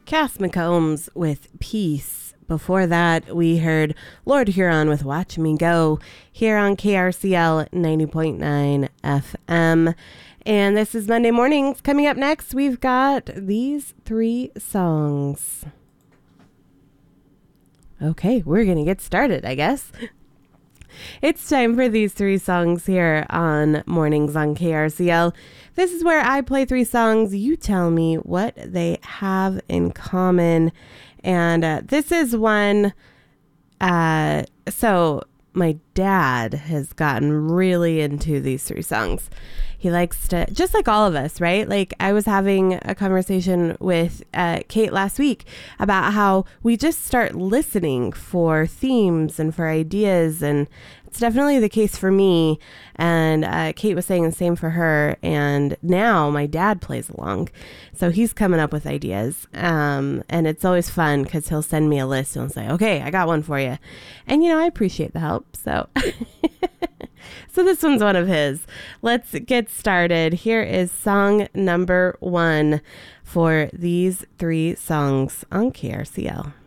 Cass McCombs with Peace. Before that, we heard Lord Huron with Watch Me Go here on KRCL 90.9 FM. And this is Monday Mornings. Coming up next, we've got these three songs. Okay, we're going to get started, I guess. It's time for these three songs here on Mornings on KRCL. This is where I play three songs. You tell me what they have in common. And this is one. So my dad has gotten really into these three songs. He likes to, just like all of us, right? Like I was having a conversation with Kate last week about how we just start listening for themes and for ideas. And it's definitely the case for me. And Kate was saying the same for her. And now my dad plays along. So he's coming up with ideas. And it's always fun because he'll send me a list and say, okay, I got one for you. And, you know, I appreciate the help. So so this one's one of his. Let's get started. Here is song number 1 for these three songs on KRCL.